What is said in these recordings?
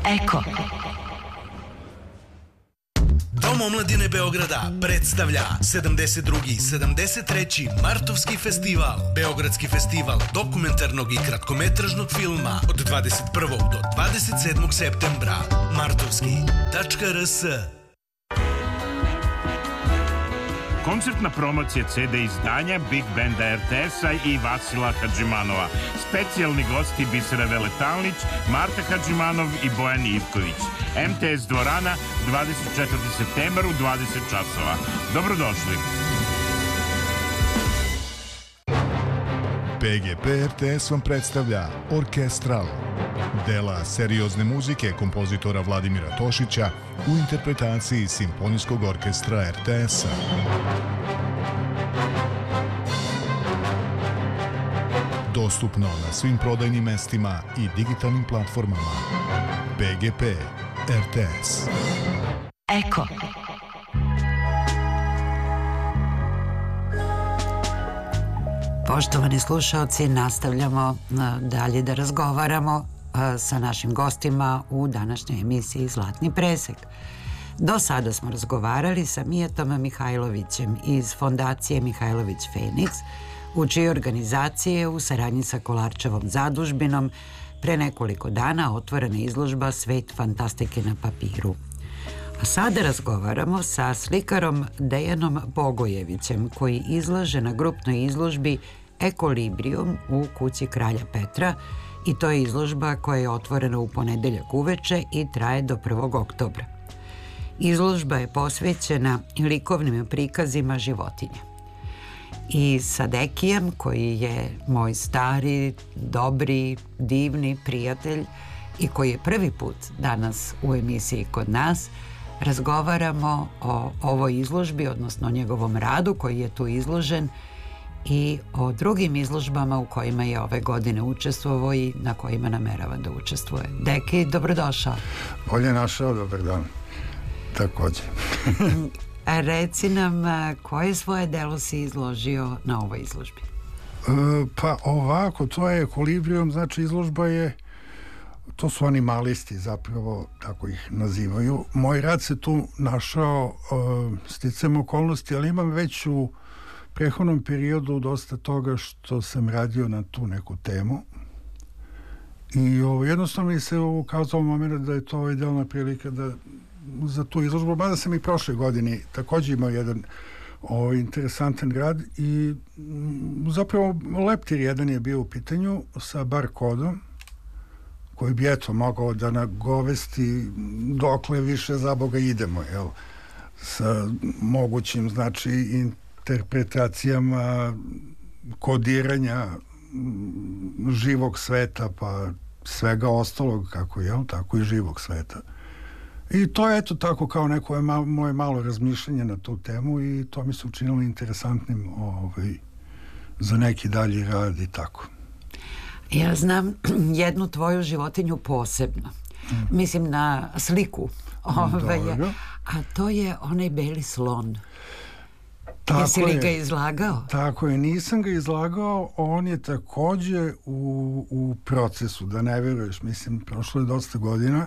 Eko. Dom omladine Beograda predstavlja 72. 73. Martovski festival. Beogradski festival dokumentarnog i kratkometražnog filma od 21. do 27. septembra. Martovski.rs. Koncertna promocija CD izdanja Big Banda RTS-a i Vasila Hadžimanova. Specijalni gosti Bisera Veletalnić, Marta Hadžimanov i Bojan Ivković. MTS dvorana 24. septembar u 20 časova. Dobrodošli. PGP RTS vam predstavlja Orkestral. Dela seriozne muzike kompozitora Vladimira Tošića u interpretaciji Simfonijskog orkestra RTS-a. Dostupno na svim prodajnim mestima i digitalnim platformama. PGP RTS. Eko. Poštovani slušaoci, nastavljamo dalje da razgovaramo sa našim gostima u današnjoj emisiji Zlatni presek. Do sada smo razgovarali sa Mijatom Mihajlovićem iz Fondacije Mihajlović Feniks, u čijoj organizaciji je u saradnji sa Kolarčevom zadužbinom pre nekoliko dana otvorena izložba Svet fantastike na papiru. A sada razgovaramo sa slikarom Dejanom Bogojevićem, koji izlaže na grupnoj izložbi Ekolibrijum u kući Kralja Petra, i to je izložba koja je otvorena u ponedeljak uveče i traje do 1. oktobra. Izložba je posvećena likovnim prikazima životinja. I sa Dekijem, koji je moj stari, dobri, divni prijatelj i koji je prvi put danas u emisiji kod nas, razgovaramo o ovoj izložbi, odnosno o njegovom radu koji je tu izložen i o drugim izložbama u kojima je ove godine učestvovao i na kojima namerava da učestvuje. Deki, dobrodošao. Bolje našao, dobar dan. Takođe. Reci nam, koje svoje delo si izložio na ovoj izložbi? Pa ovako, to je Ekolibrijum, znači izložba je, to su animalisti zapravo, tako ih nazivaju. Moj rad se tu našao sticajem okolnosti, ali imam već u prethodnom periodu dosta toga što sam radio na tu neku temu. I jednostavno mi se ukazao moment da je to idealna prilika da za tu izložbu, mada sam i prošle godine takođe imao jedan interesantan rad i zapravo leptir jedan je bio u pitanju sa bar kodom koji bi eto mogao da nagovesti dokle više za Boga idemo, jel? Sa mogućim, znači, interpretacijama kodiranja živog sveta pa svega ostalog kako je, tako i živog sveta. I to je eto tako kao neko moje malo razmišljanje na tu temu i to mi se učinilo interesantnim za neki dalji rad i tako. Ja znam jednu tvoju životinju posebno. Mislim na sliku. A to je onaj beli slon. Jesi li ga izlagao? Tako je, nisam ga izlagao, on je takođe u procesu, da ne veruješ, mislim, prošlo je dosta godina,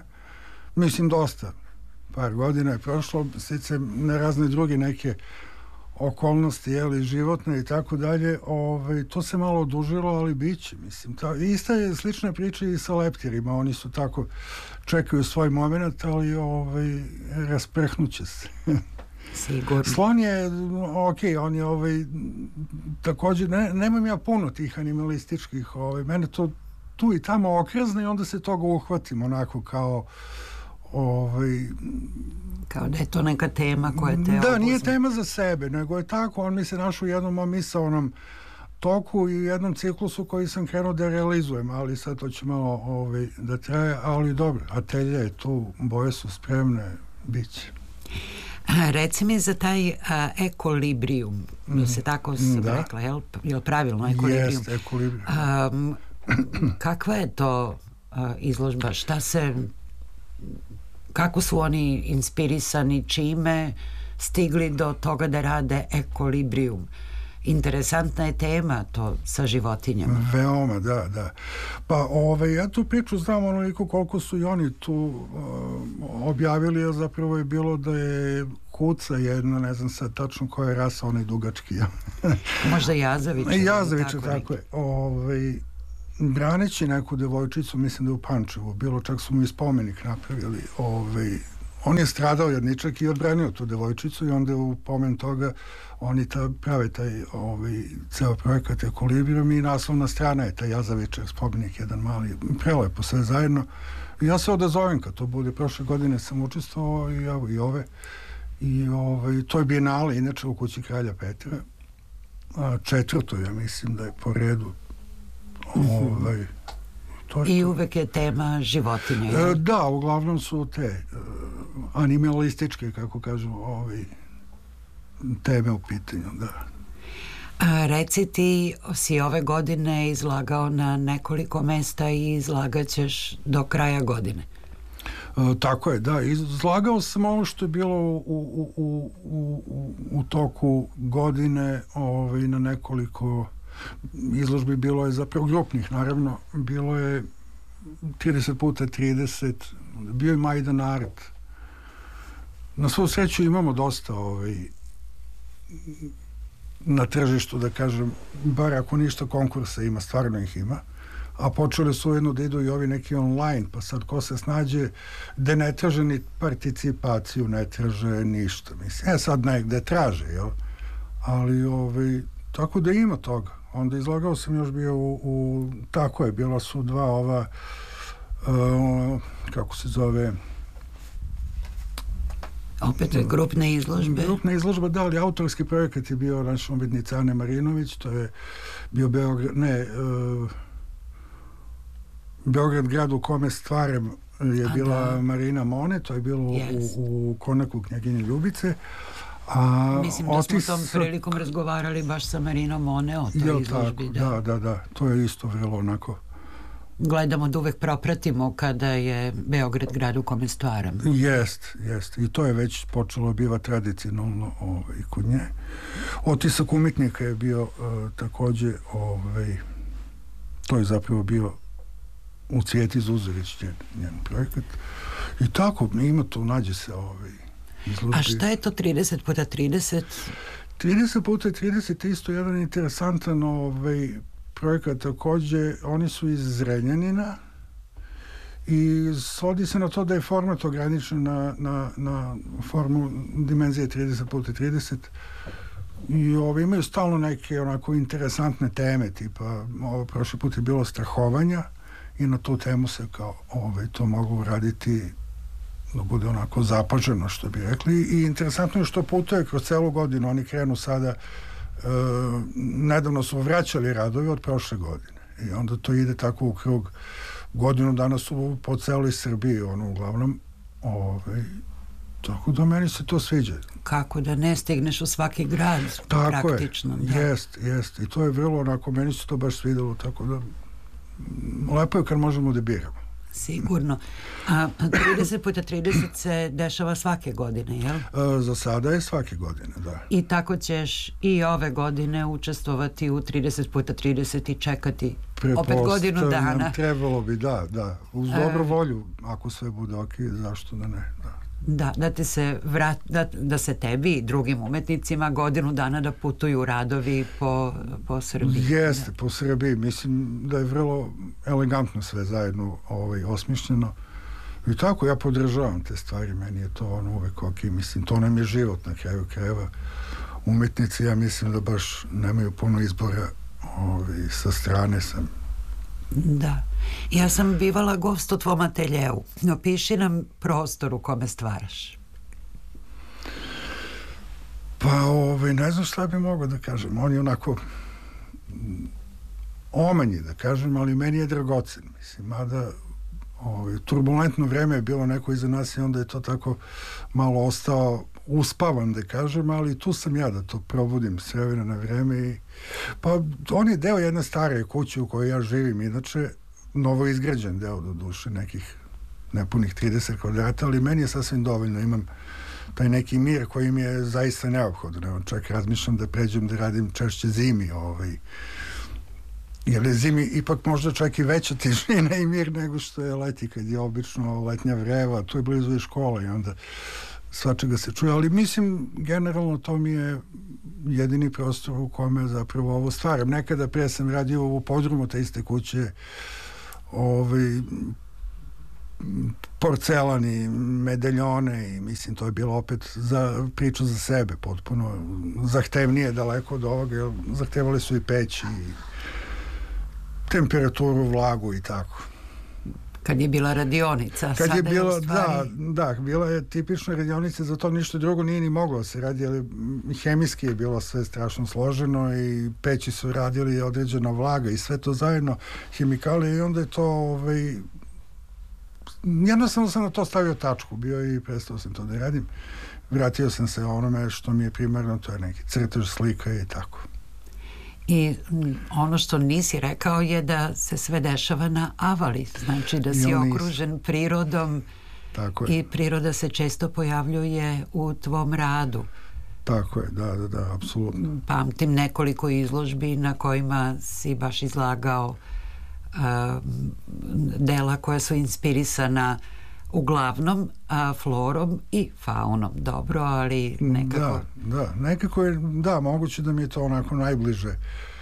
par godina je prošlo, stice na razne druge neke okolnosti, životne i tako dalje, to se malo odužilo, ali biće, mislim, ista je slična priča i sa leptirima, oni su tako, čekaju svoj moment, ali rasprehnuće se. Sigurno. Slon je, on je takođe, nemam ja puno tih animalističkih, mene to tu i tamo okrezne i onda se toga uhvatim, onako kao kao da je to neka tema koja te obuzme. Da, nije tema za sebe, nego je tako, on mi se našao u jednom misaonom toku i u jednom ciklusu koji sam krenuo da realizujem, ali sad to će malo da traje, ali dobro, atelje je tu, boje su spremne, bit će. Reci mi za taj Ekolibrijum, se tako rekla, je li pravilno Ekolibrijum? Jeste, Ekolibrijum. Kakva je to izložba? Kako su oni inspirisani, čime stigli do toga da rade Ekolibrijum? interesantna je tema to sa životinjama. Veoma, da. Pa ja tu priču znam onoliko koliko su i oni tu objavili, a zapravo je bilo da je kuca jedna, ne znam sad tačno koja je rasa, onaj dugački. Možda Jazavić. Jazavić, tako je. Braneći neku devojčicu, mislim da je u Pančevu bilo, čak su mu i spomenik napravili. On je stradao jedničak i odbranio tu devojčicu i onda je u pomen toga oni prave taj ceo projekat Ekolibrium i naslovna strana je taj Jazavićev spomenik, jedan mali, prelepo sve zajedno. I ja se odazovem kad to bude. Prošle godine sam učestvovao i evo i ove. I to je bijenale, inače u kući Kralja Petra. Četvrto, ja mislim da je po redu. I uvek je tema životinje. Da, uglavnom su te animalističke, kako kažu, teme u pitanju, da. Reci, ti si ove godine izlagao na nekoliko mesta i izlagat ćeš do kraja godine. Tako je, da. Izlagao sam ovo što je bilo u toku godine na nekoliko izložbi. Bilo je zapravo grupnih, naravno. Bilo je 30x30, bio je Majdan Art. Na svu sreću imamo dosta na tržištu, da kažem, bar ako ništa konkursa ima, stvarno ih ima. A počeli su ujedno da idu i ovi neki online, pa sad ko se snađe da ne traže ni participaciju, ne traže ništa. Mislim, sad negde traže, jel? Ali, tako da ima toga. Onda izlagao sam još bio tako je, bila su dva kako se zove... Opet je grupne izložbe. Grupna izložba, da, ali autorski projekat je bio naša umetnica Ane Marinović, to je bio Beograd grad u kome stvarem je bila Marina Mone, to je bilo u Konaku knjaginje Ljubice. Mislim da smo tom prilikom razgovarali baš sa Marinom Mone o toj izložbi. Da, to je isto vrlo onako. Gledamo da uvek propratimo kada je Beograd grad u kome stvaram. Jest. I to je već počelo biva tradicionalno kod nje. Otisak umetnika je bio takođe, to je zapravo bio u Cvjeti Zuzorić njen projekat. I tako, ima tu, nađe se izložbi. A šta je to 30x30? 30x30 je isto jedan interesantan projekat takođe. Oni su iz Zrenjanina i svodi se na to da je format ograničen na formu dimenzije 30x30 i imaju stalno neke onako interesantne teme, tipa prošli put je bilo strahovanja i na tu temu se kao to mogu uraditi da bude onako zapaženo, što bi rekli. I interesantno je što putuje kroz celu godinu. Oni krenu sada, nedavno su vraćali radovi od prošle godine. I onda to ide tako u krug godinu dana su po celoj Srbiji, uglavnom. Tako da meni se to sviđa. Kako da ne stigneš u svaki grad, tako praktično. Tako je, jest. I to je vrlo onako, meni se to baš svidelo, tako da lepo je kad možemo da biramo. Sigurno. A 30x30 se dešava svake godine, jel? Za sada je svake godine, da. I tako ćeš i ove godine učestvovati u 30x30 i čekati opet godinu dana. Trebalo bi, da. Uz dobru volju, ako sve bude ok, zašto da ne, da. Da ti se da se tebi i drugim umetnicima godinu dana da putuju radovi po Srbiji. Jeste, po Srbiji. Mislim da je vrlo elegantno sve zajedno osmišljeno. I tako, ja podržavam te stvari. Meni je to uvek ok. Mislim, to nam je život na kraju krajeva. Umetnici, ja mislim da baš nemaju puno izbora. Sa strane sam. Da. Ja sam bivala gost u tvom ateljeu. Opiši nam prostor u kome stvaraš. Pa, ne znam šta bi mogao da kažem. On je onako omanji, da kažem, ali meni je dragocen. Mislim, mada turbulentno vreme je bilo neko iza nas i onda je to tako malo ostao uspavan, da kažem, ali tu sam ja da to probudim s vremena na vreme. Pa, on je deo jedne stare kuće u kojoj ja živim, inače novo izgrađen deo, do duše, nekih nepunih 30 kvadrata, ali meni je sasvim dovoljno. Imam taj neki mir koji mi je zaista neophodan. Čak razmišljam da pređem da radim češće zimi, jer je zimi ipak možda čak i veća tišina i mir nego što je leti, kad je obično letnja vreva, tu je blizu i škola i onda svačega se čuje, ali mislim generalno to mi je jedini prostor u kome zapravo ovo stvaram. Nekada pre sam radio u podrumu te iste kuće, porcelani, medaljone i mislim to je bilo opet za priču za sebe, potpuno zahtevnije daleko od ovoga, jer zahtevali su i peć i temperaturu, vlagu i tako. Kad je bila radionica, kad sada je bilo, stvari... da, bila je tipična radionica, za to ništa drugo nije ni moglo se radi, ali hemijski je bilo sve strašno složeno i peći su radili određena vlaga i sve to zajedno, hemikalije, i onda je to jednostavno sam na to stavio tačku, bio i prestao sam to da radim. Vratio sam se onome što mi je primarno, to je neki crtež, slika i tako. I ono što nisi rekao je da se sve dešava na Avali, znači da si okružen prirodom. Tako je. I priroda se često pojavljuje u tvom radu. Tako je, da, apsolutno. Pamtim nekoliko izložbi na kojima si baš izlagao dela koja su inspirisana uglavnom florom i faunom. Dobro, ali nekako... Nekako je, moguće da mi je to onako najbliže.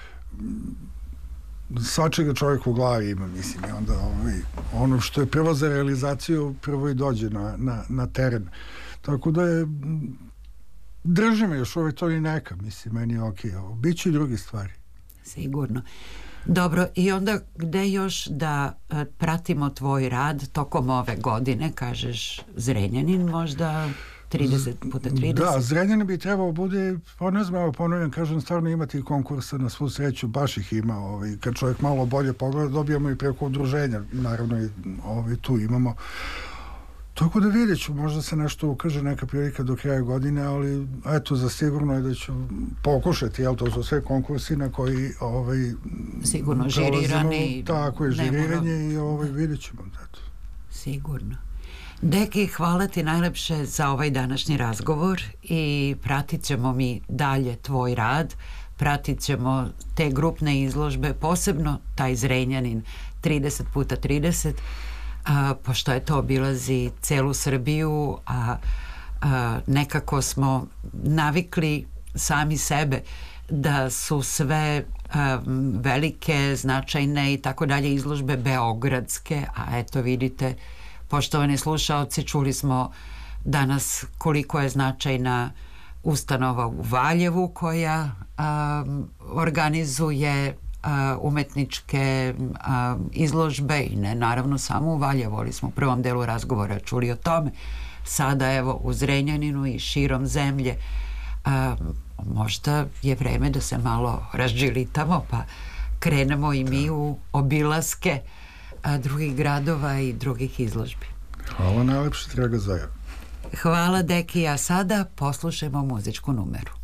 Svačega čovjek u glavi ima, mislim, i onda ono što je prvo za realizaciju, prvo i dođe na teren. Tako da je, drži me još to i neka, mislim, meni je okej. Biće i druge stvari. Sigurno. Dobro, i onda gde još da pratimo tvoj rad tokom ove godine, kažeš Zrenjanin možda 30x30? Da, Zrenjanin bi trebao bude, ne znam, ponovim, kažem, stvarno imati konkursa, na svu sreću, baš ih ima, kad čovjek malo bolje pogleda, dobijamo i preko udruženja, naravno i tu imamo. Tako da vidjet ću, možda se nešto ukaže, neka prilika do kraja godine, ali eto, za sigurno je da ću pokušati, to su sve konkursi na koji sigurno žirirani. Tako je, žiriranje i vidjet ćemo. Sigurno. Deki, hvala ti najlepše za ovaj današnji razgovor i pratit ćemo mi dalje tvoj rad, pratit ćemo te grupne izložbe, posebno taj Zrenjanin 30x30, pošto je to obilazi celu Srbiju, a nekako smo navikli sami sebe da su sve velike, značajne i tako dalje izložbe beogradske, a eto vidite, poštovani slušaoci, čuli smo danas koliko je značajna ustanova u Valjevu koja organizuje umetničke izložbe i ne naravno samo u Valjevu, ali smo u prvom delu razgovora čuli o tome. Sada evo u Zrenjaninu i širom zemlje možda je vreme da se malo razdžilitamo pa krenemo i mi u obilaske drugih gradova i drugih izložbi. Hvala najlepše, Draga Zaja. Hvala Deki, a sada poslušajmo muzičku numeru.